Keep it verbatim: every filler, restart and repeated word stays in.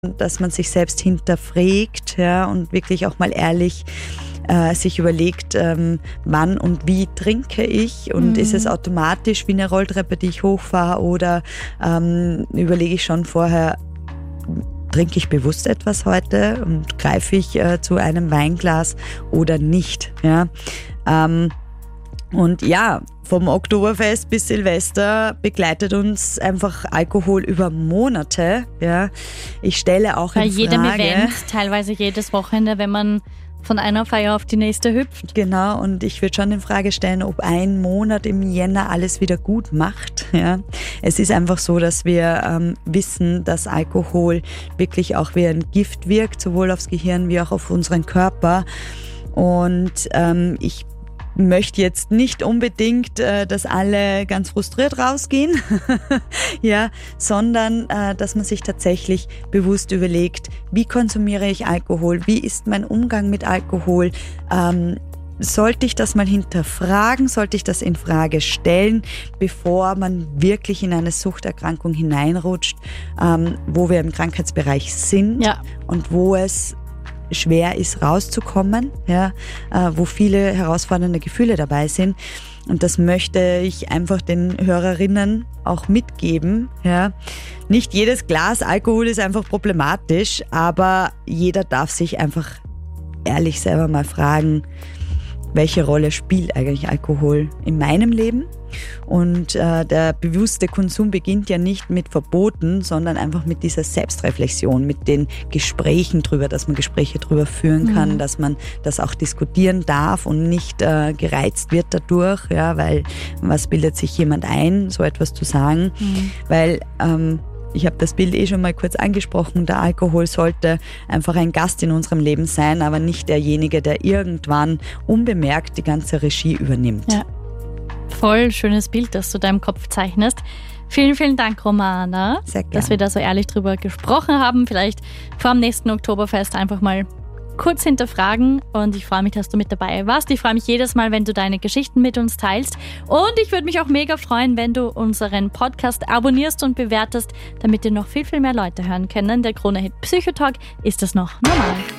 dass man sich selbst hinterfragt, ja, und wirklich auch mal ehrlich äh, sich überlegt, ähm, wann und wie trinke ich und mhm. ist es automatisch wie eine Rolltreppe, die ich hochfahre, oder ähm, überlege ich schon vorher, trinke ich bewusst etwas heute und greife ich äh, zu einem Weinglas oder nicht, ja. Ähm, und ja, vom Oktoberfest bis Silvester begleitet uns einfach Alkohol über Monate. Ja. Ich stelle auch Bei in Frage... jedem Event, teilweise jedes Wochenende, wenn man von einer Feier auf die nächste hüpft. Genau, und ich würde schon in Frage stellen, ob ein Monat im Jänner alles wieder gut macht. Ja. Es ist einfach so, dass wir ähm, wissen, dass Alkohol wirklich auch wie ein Gift wirkt, sowohl aufs Gehirn wie auch auf unseren Körper. Und ähm, ich möchte jetzt nicht unbedingt, äh, dass alle ganz frustriert rausgehen, ja, sondern äh, dass man sich tatsächlich bewusst überlegt, wie konsumiere ich Alkohol, wie ist mein Umgang mit Alkohol, ähm, sollte ich das mal hinterfragen, sollte ich das in Frage stellen, bevor man wirklich in eine Suchterkrankung hineinrutscht, ähm, wo wir im Krankheitsbereich sind, ja, und wo es schwer ist rauszukommen, ja, äh, wo viele herausfordernde Gefühle dabei sind. Und das möchte ich einfach den Hörerinnen auch mitgeben. Ja. Nicht jedes Glas Alkohol ist einfach problematisch, aber jeder darf sich einfach ehrlich selber mal fragen, welche Rolle spielt eigentlich Alkohol in meinem Leben? Und äh, der bewusste Konsum beginnt ja nicht mit Verboten, sondern einfach mit dieser Selbstreflexion, mit den Gesprächen drüber, dass man Gespräche drüber führen kann, mhm. dass man das auch diskutieren darf und nicht äh, gereizt wird dadurch, ja, weil was bildet sich jemand ein, so etwas zu sagen, mhm. weil ähm, ich habe das Bild eh schon mal kurz angesprochen, der Alkohol sollte einfach ein Gast in unserem Leben sein, aber nicht derjenige, der irgendwann unbemerkt die ganze Regie übernimmt. Ja. Voll schönes Bild, das du deinem Kopf zeichnest. Vielen, vielen Dank, Romana, Sehr gerne, dass wir da so ehrlich drüber gesprochen haben. Vielleicht vor dem nächsten Oktoberfest einfach mal kurz hinterfragen, und ich freue mich, dass du mit dabei warst. Ich freue mich jedes Mal, wenn du deine Geschichten mit uns teilst, und ich würde mich auch mega freuen, wenn du unseren Podcast abonnierst und bewertest, damit dir noch viel, viel mehr Leute hören können. Der Krone-Hit Psychotalk ist es noch normal.